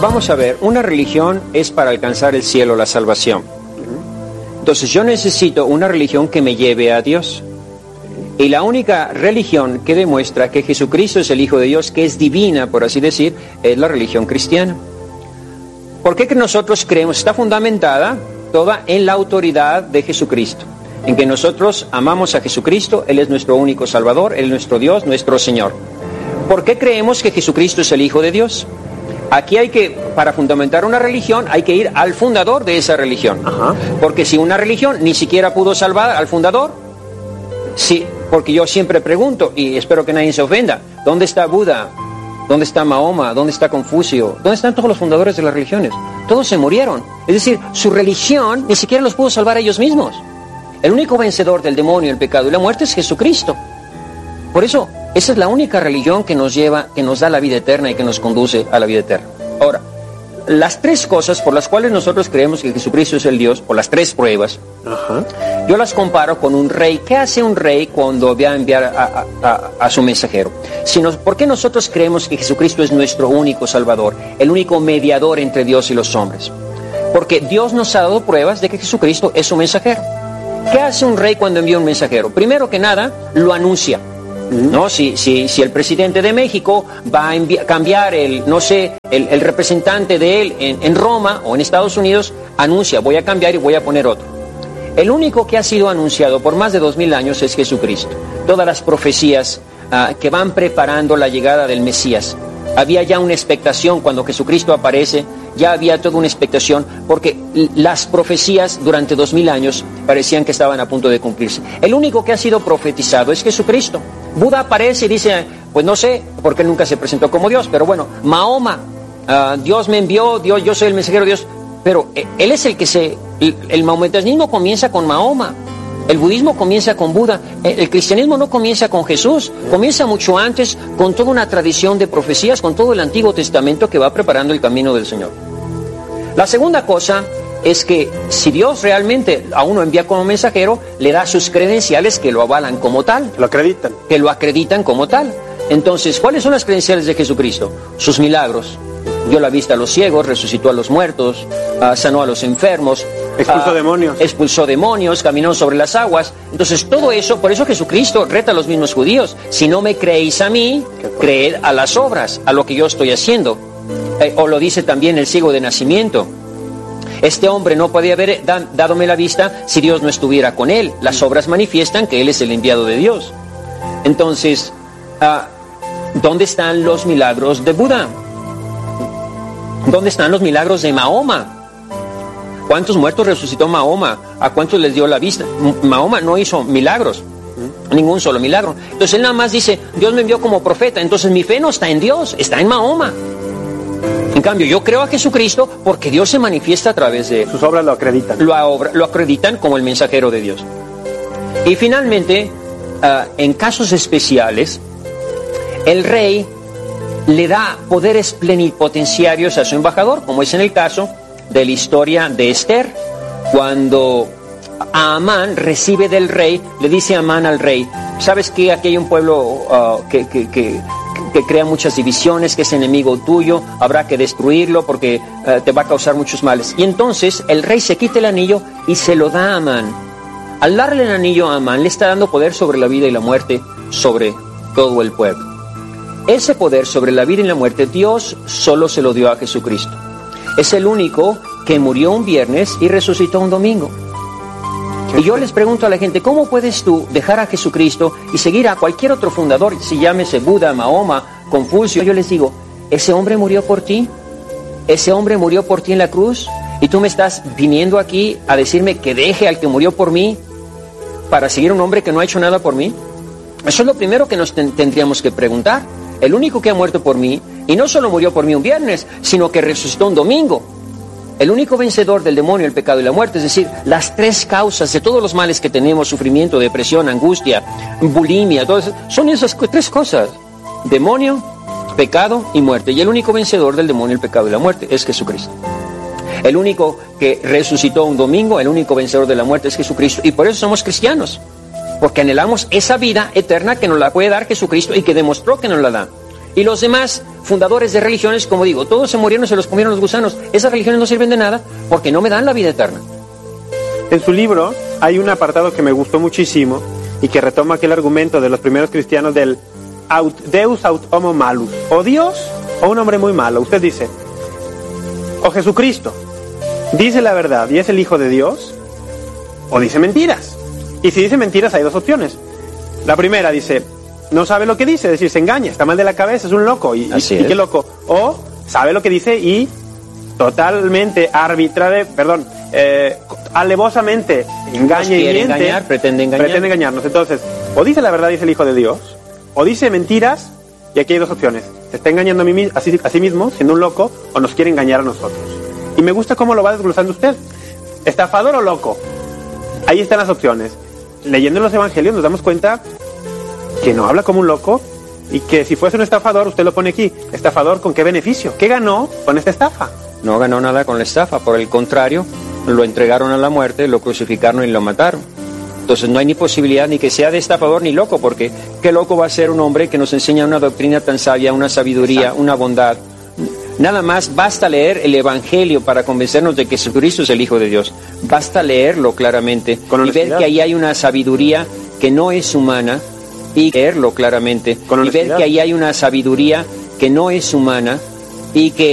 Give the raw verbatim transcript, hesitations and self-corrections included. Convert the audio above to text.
vamos a ver, una religión es para alcanzar el cielo, la salvación. Entonces yo necesito una religión que me lleve a Dios. Y la única religión que demuestra que Jesucristo es el Hijo de Dios, que es divina, por así decir, es la religión cristiana. ¿Por qué que nosotros creemos? Está fundamentada toda en la autoridad de Jesucristo, en que nosotros amamos a Jesucristo, Él es nuestro único Salvador, Él es nuestro Dios, nuestro Señor. ¿Por qué creemos que Jesucristo es el Hijo de Dios? Aquí hay que, para fundamentar una religión, hay que ir al fundador de esa religión. Ajá. Porque si una religión ni siquiera pudo salvar al fundador, sí, porque yo siempre pregunto, y espero que nadie se ofenda, ¿dónde está Buda? ¿Dónde está Mahoma? ¿Dónde está Confucio? ¿Dónde están todos los fundadores de las religiones? Todos se murieron. Es decir, su religión ni siquiera los pudo salvar a ellos mismos. El único vencedor del demonio, el pecado y la muerte es Jesucristo. Por eso, esa es la única religión que nos lleva, que nos da la vida eterna y que nos conduce a la vida eterna. Ahora, las tres cosas por las cuales nosotros creemos que Jesucristo es el Dios, o las tres pruebas, Ajá. yo las comparo con un rey. ¿Qué hace un rey cuando va a enviar a, a, a, a su mensajero? Si nos, ¿Por qué nosotros creemos que Jesucristo es nuestro único Salvador, el único mediador entre Dios y los hombres? Porque Dios nos ha dado pruebas de que Jesucristo es su mensajero. ¿Qué hace un rey cuando envía un mensajero? Primero que nada, lo anuncia. ¿No? Si, si, si el presidente de México va a envi- cambiar el, no sé, el, el representante de él en, en Roma o en Estados Unidos, anuncia, voy a cambiar y voy a poner otro. El único que ha sido anunciado por más de dos mil años es Jesucristo. Todas las profecías uh, que van preparando la llegada del Mesías. Había ya una expectación cuando Jesucristo aparece, ya había toda una expectación, porque las profecías durante dos mil años parecían que estaban a punto de cumplirse. El único que ha sido profetizado es Jesucristo. Buda aparece y dice, pues no sé, porque nunca se presentó como Dios, pero bueno, Mahoma, uh, Dios me envió, Dios, yo soy el mensajero de Dios, pero eh, él es el que se, el, el mahometanismo comienza con Mahoma. El budismo comienza con Buda, el cristianismo no comienza con Jesús, comienza mucho antes con toda una tradición de profecías, con todo el Antiguo Testamento que va preparando el camino del Señor. La segunda cosa es que si Dios realmente a uno envía como mensajero, le da sus credenciales que lo avalan como tal. Lo acreditan. Que lo acreditan como tal. Entonces, ¿cuáles son las credenciales de Jesucristo? Sus milagros. Dio la vista a los ciegos, resucitó a los muertos, uh, sanó a los enfermos. Expulsó uh, demonios. Expulsó demonios, caminó sobre las aguas. Entonces, todo eso, por eso Jesucristo reta a los mismos judíos. Si no me creéis a mí, creed a las obras, a lo que yo estoy haciendo. Eh, o lo dice también el ciego de nacimiento. Este hombre no podía haber da, dadome la vista si Dios no estuviera con él. Las obras manifiestan que él es el enviado de Dios. Entonces, uh, ¿dónde están los milagros de Buda? ¿Dónde están los milagros de Mahoma? ¿Cuántos muertos resucitó Mahoma? ¿A cuántos les dio la vista? Mahoma no hizo milagros, ningún solo milagro. Entonces él nada más dice, Dios me envió como profeta, entonces mi fe no está en Dios, está en Mahoma. En cambio, yo creo a Jesucristo porque Dios se manifiesta a través de él. Sus obras lo acreditan. Lo, obra, lo acreditan como el mensajero de Dios. Y finalmente, uh, en casos especiales, el rey le da poderes plenipotenciarios a su embajador, como es en el caso de la historia de Esther, cuando Amán recibe del rey, le dice Amán al rey, ¿sabes qué? Aquí hay un pueblo uh, que, que, que, que crea muchas divisiones, que es enemigo tuyo, habrá que destruirlo porque uh, te va a causar muchos males. Y entonces el rey se quita el anillo y se lo da a Amán. Al darle el anillo a Amán, le está dando poder sobre la vida y la muerte, sobre todo el pueblo. Ese poder sobre la vida y la muerte, Dios solo se lo dio a Jesucristo. Es el único que murió un viernes y resucitó un domingo. Y yo les pregunto a la gente, ¿cómo puedes tú dejar a Jesucristo y seguir a cualquier otro fundador, si llámese Buda, Mahoma, Confucio? Yo les digo, ¿ese hombre murió por ti? ¿Ese hombre murió por ti en la cruz? ¿Y tú me estás viniendo aquí a decirme que deje al que murió por mí para seguir a un hombre que no ha hecho nada por mí? Eso es lo primero que nos ten- tendríamos que preguntar. El único que ha muerto por mí, y no solo murió por mí un viernes, sino que resucitó un domingo. El único vencedor del demonio, el pecado y la muerte, es decir, las tres causas de todos los males que tenemos, sufrimiento, depresión, angustia, bulimia, todo eso, son esas tres cosas: demonio, pecado y muerte. Y el único vencedor del demonio, el pecado y la muerte es Jesucristo. El único que resucitó un domingo, el único vencedor de la muerte es Jesucristo. Y por eso somos cristianos. Porque anhelamos esa vida eterna que nos la puede dar Jesucristo y que demostró que nos la da. Y los demás fundadores de religiones, como digo, todos se murieron, se los comieron los gusanos. Esas religiones no sirven de nada porque no me dan la vida eterna. En su libro hay un apartado que me gustó muchísimo y que retoma aquel argumento de los primeros cristianos del aut, Deus aut homo malus, o Dios o un hombre muy malo. Usted dice, o Jesucristo dice la verdad y es el Hijo de Dios, o dice mentiras. Y si dice mentiras hay dos opciones. La primera dice, no sabe lo que dice, es decir, se engaña, está mal de la cabeza, es un loco. ¿Y, y, y qué loco? O sabe lo que dice y totalmente arbitraria, perdón, eh, alevosamente engaña y miente. Engañar, pretende engañar. Pretende engañarnos. Entonces, o dice la verdad y es el Hijo de Dios, o dice mentiras, y aquí hay dos opciones. Se está engañando a, mí, a, sí, a sí mismo, siendo un loco, o nos quiere engañar a nosotros. Y me gusta cómo lo va desglosando usted. ¿Estafador o loco? Ahí están las opciones. Leyendo los evangelios nos damos cuenta que no habla como un loco y que si fuese un estafador, usted lo pone aquí. ¿Estafador con qué beneficio? ¿Qué ganó con esta estafa? No ganó nada con la estafa, por el contrario, lo entregaron a la muerte, lo crucificaron y lo mataron. Entonces no hay ni posibilidad ni que sea de estafador ni loco, porque qué loco va a ser un hombre que nos enseña una doctrina tan sabia, una sabiduría, exacto, una bondad. Nada más basta leer el Evangelio para convencernos de que Jesucristo es el Hijo de Dios. Basta leerlo claramente y ver que ahí hay una sabiduría que no es humana, y leerlo claramente y ver que ahí hay una sabiduría que no es humana y que